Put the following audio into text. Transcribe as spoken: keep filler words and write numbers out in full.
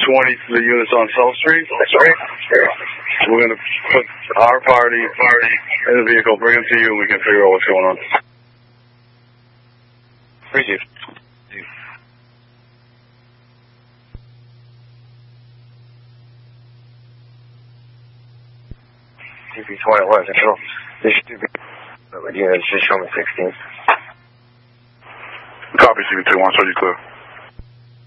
twenty to the units on South Street. That's right. We're going to put our party, party in the vehicle, bring them to you, and we can figure out what's going on. Appreciate it. C P twenty-one, Central. This should be, but units just show me sixteen. Copy, C P twenty-one, so you clear.